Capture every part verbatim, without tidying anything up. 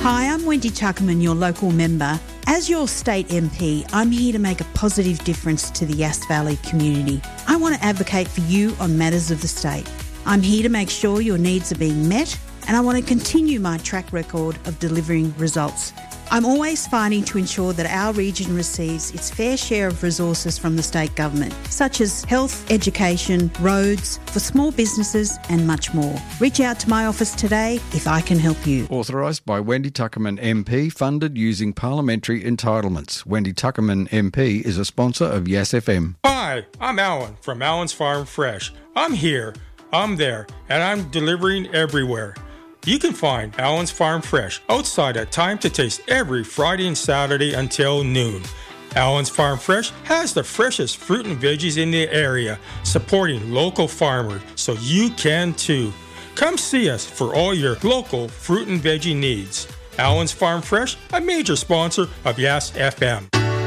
Hi, I'm Wendy Tuckerman, your local member. As your state M P, I'm here to make a positive difference to the Yass Valley community. I want to advocate for you on matters of the state. I'm here to make sure your needs are being met, and I want to continue my track record of delivering results. I'm always fighting to ensure that our region receives its fair share of resources from the state government, such as health, education, roads, for small businesses and much more. Reach out to my office today if I can help you. Authorised by Wendy Tuckerman M P, funded using parliamentary entitlements. Wendy Tuckerman M P is a sponsor of Yass F M. Hi, I'm Alan from Alan's Farm Fresh. I'm here, I'm there, and I'm delivering everywhere. You can find Alan's Farm Fresh outside at Time to Taste every Friday and Saturday until noon. Alan's Farm Fresh has the freshest fruit and veggies in the area, supporting local farmers, so you can too. Come see us for all your local fruit and veggie needs. Alan's Farm Fresh, a major sponsor of Yass F M.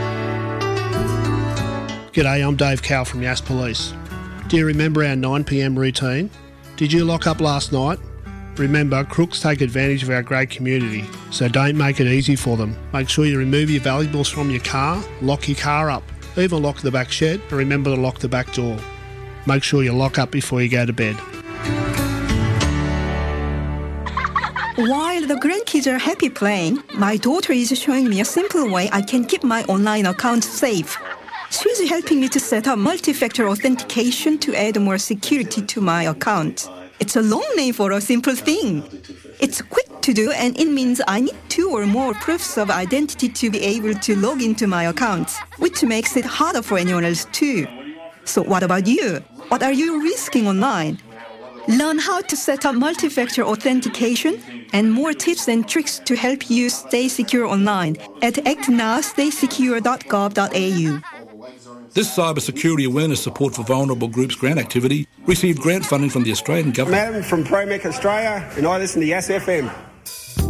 G'day, I'm Dave Cowell from Yass Police. Do you remember our nine p m routine? Did you lock up last night? Remember, crooks take advantage of our great community, so don't make it easy for them. Make sure you remove your valuables from your car, lock your car up, even lock the back shed, and remember to lock the back door. Make sure you lock up before you go to bed. While the grandkids are happy playing, my daughter is showing me a simple way I can keep my online account safe. She's helping me to set up multi-factor authentication to add more security to my account. It's a long name for a simple thing. It's quick to do, and it means I need two or more proofs of identity to be able to log into my account, which makes it harder for anyone else too. So what about you? What are you risking online? Learn how to set up multi-factor authentication and more tips and tricks to help you stay secure online at act now stay secure dot gov dot a u. This cybersecurity awareness support for vulnerable groups grant activity received grant funding from the Australian Government. Madam from ProMech Australia, and I listen to Yass F M.